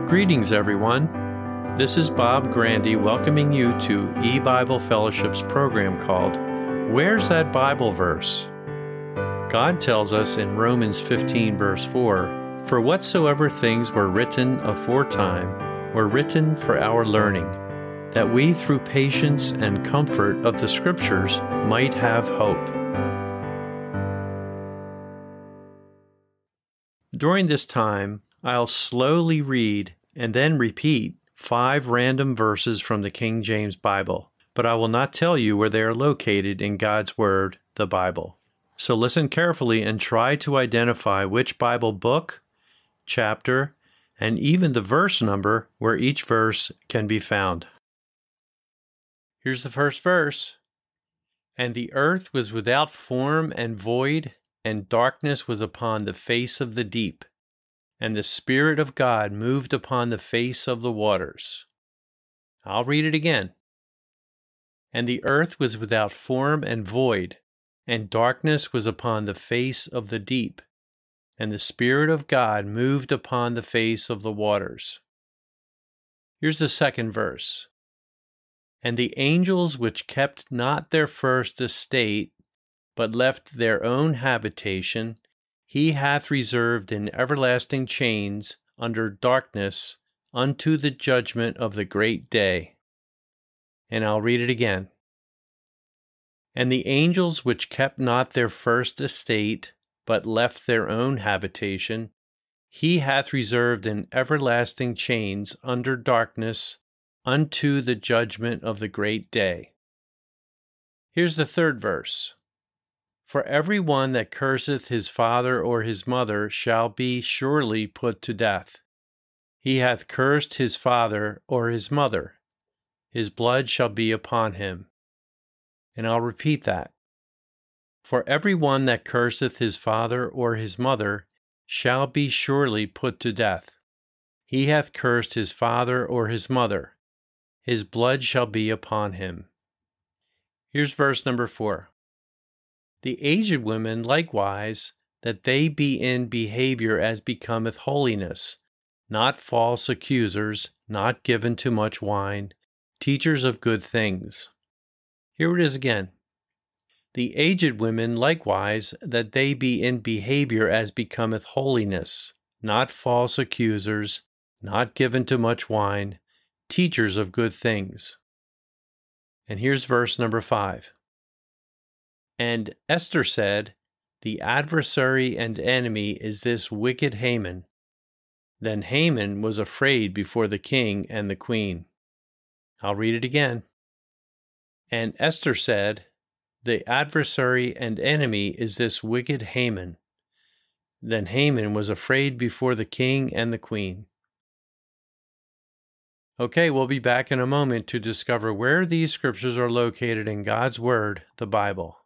Greetings, everyone. This is Bob Grandy welcoming you to E-Bible Fellowship's program called Where's That Bible Verse? God tells us in Romans 15, verse 4, "For whatsoever things were written aforetime were written for our learning, that we through patience and comfort of the Scriptures might have hope." During this time, I'll slowly read and then repeat 5 random verses from the King James Bible, but I will not tell you where they are located in God's Word, the Bible. So listen carefully and try to identify which Bible book, chapter, and even the verse number where each verse can be found. Here's the first verse. "And the earth was without form and void, and darkness was upon the face of the deep. And the Spirit of God moved upon the face of the waters." I'll read it again. "And the earth was without form and void, and darkness was upon the face of the deep. And the Spirit of God moved upon the face of the waters." Here's the second verse. "And the angels which kept not their first estate, but left their own habitation, He hath reserved in everlasting chains under darkness unto the judgment of the great day." And I'll read it again. "And the angels which kept not their first estate, but left their own habitation, He hath reserved in everlasting chains under darkness unto the judgment of the great day." Here's the third verse. "For every one that curseth his father or his mother shall be surely put to death. He hath cursed his father or his mother. His blood shall be upon him." And I'll repeat that. "For every one that curseth his father or his mother shall be surely put to death. He hath cursed his father or his mother. His blood shall be upon him." Here's verse number 4. "The aged women likewise, that they be in behavior as becometh holiness, not false accusers, not given to much wine, teachers of good things." Here it is again. "The aged women likewise, that they be in behavior as becometh holiness, not false accusers, not given to much wine, teachers of good things." And here's verse number 5. "And Esther said, The adversary and enemy is this wicked Haman. Then Haman was afraid before the king and the queen." I'll read it again. "And Esther said, The adversary and enemy is this wicked Haman. Then Haman was afraid before the king and the queen." Okay, we'll be back in a moment to discover where these scriptures are located in God's Word, the Bible.